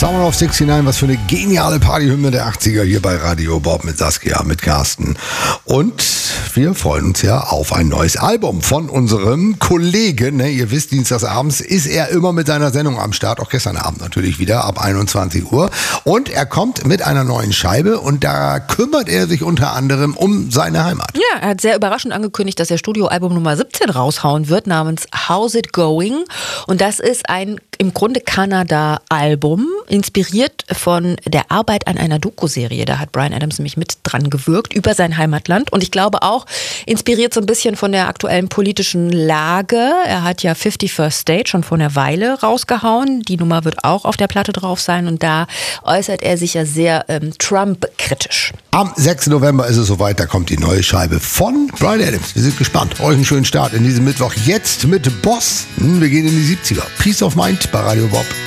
Summer of 69, was für eine geniale Partyhymne der 80er hier bei Radio Bob mit Saskia, mit Carsten. Und wir freuen uns ja auf ein neues Album von unserem Kollegen. Ihr wisst, dienstagsabends ist er immer mit seiner Sendung am Start. Auch gestern Abend natürlich wieder ab 21 Uhr. Und er kommt mit einer neuen Scheibe und da kümmert er sich unter anderem um seine Heimat. Ja, er hat sehr überraschend angekündigt, dass er Studioalbum Nummer 17 raushauen wird, namens How's It Going? Und das ist ein im Grunde Kanada-Album, inspiriert von der Arbeit an einer Doku-Serie. Da hat Bryan Adams nämlich mit dran gewirkt über sein Heimatland. Und ich glaube auch, inspiriert so ein bisschen von der aktuellen politischen Lage. Er hat ja 51st State schon vor einer Weile rausgehauen. Die Nummer wird auch auf der Platte drauf sein. Und da äußert er sich ja sehr Trump-kritisch. Am 6. November ist es soweit, da kommt die neue Scheibe von Bryan Adams. Wir sind gespannt. Euch einen schönen Start in diesem Mittwoch. Jetzt mit Boss. Wir gehen in die 70er. Peace of Mind bei Radio Bob.